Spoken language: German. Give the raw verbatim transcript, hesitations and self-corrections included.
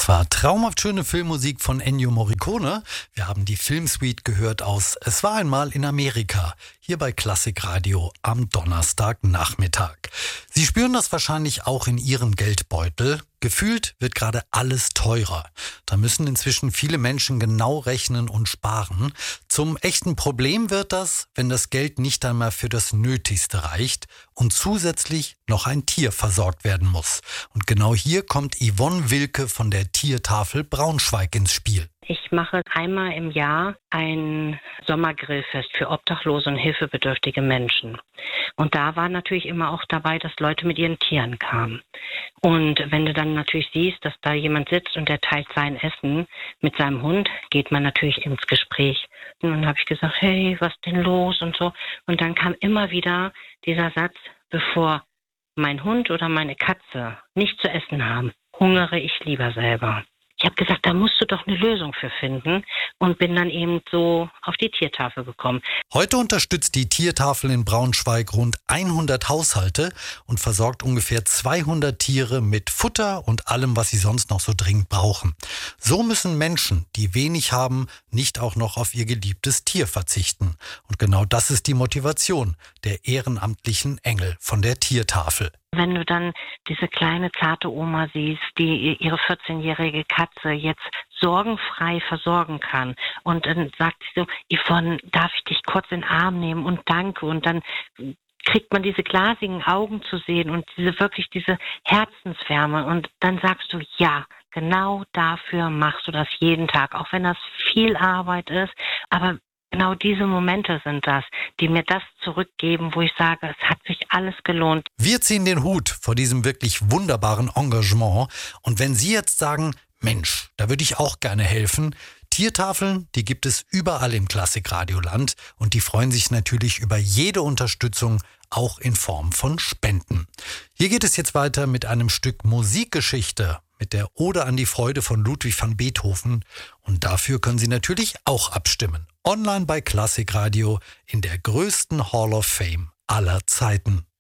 Das war traumhaft schöne Filmmusik von Ennio Morricone. Wir haben die Filmsuite gehört aus Es war einmal in Amerika, hier bei Klassikradio am Donnerstagnachmittag. Sie spüren das wahrscheinlich auch in Ihrem Geldbeutel. Gefühlt wird gerade alles teurer. Da müssen inzwischen viele Menschen genau rechnen und sparen. Zum echten Problem wird das, wenn das Geld nicht einmal für das Nötigste reicht und zusätzlich noch ein Tier versorgt werden muss. Und genau hier kommt Yvonne Wilke von der Tiertafel Braunschweig ins Spiel. Ich mache einmal im Jahr ein Sommergrillfest für obdachlose und hilfebedürftige Menschen. Und da war natürlich immer auch dabei, dass Leute mit ihren Tieren kamen. Und wenn du dann natürlich siehst, dass da jemand sitzt und der teilt sein Essen mit seinem Hund, geht man natürlich ins Gespräch. Und dann habe ich gesagt, hey, was denn los und so. Und dann kam immer wieder dieser Satz, bevor mein Hund oder meine Katze nicht zu essen haben, hungere ich lieber selber. Ich habe gesagt, da musst du doch eine Lösung für finden und bin dann eben so auf die Tiertafel gekommen. Heute unterstützt die Tiertafel in Braunschweig rund hundert Haushalte und versorgt ungefähr zweihundert Tiere mit Futter und allem, was sie sonst noch so dringend brauchen. So müssen Menschen, die wenig haben, nicht auch noch auf ihr geliebtes Tier verzichten. Und genau das ist die Motivation der ehrenamtlichen Engel von der Tiertafel. Wenn du dann diese kleine, zarte Oma siehst, die ihre vierzehnjährige Katze jetzt sorgenfrei versorgen kann und dann sagt sie so, Yvonne, darf ich dich kurz in den Arm nehmen und danke, und dann kriegt man diese glasigen Augen zu sehen und diese wirklich diese Herzenswärme, und dann sagst du, ja, genau dafür machst du das jeden Tag, auch wenn das viel Arbeit ist, aber genau diese Momente sind das, die mir das zurückgeben, wo ich sage, es hat sich alles gelohnt. Wir ziehen den Hut vor diesem wirklich wunderbaren Engagement. Und wenn Sie jetzt sagen, Mensch, da würde ich auch gerne helfen. Tiertafeln, die gibt es überall im Klassikradioland und die freuen sich natürlich über jede Unterstützung, auch in Form von Spenden. Hier geht es jetzt weiter mit einem Stück Musikgeschichte, mit der Ode an die Freude von Ludwig van Beethoven. Und dafür können Sie natürlich auch abstimmen. Online bei Klassikradio in der größten Hall of Fame aller Zeiten.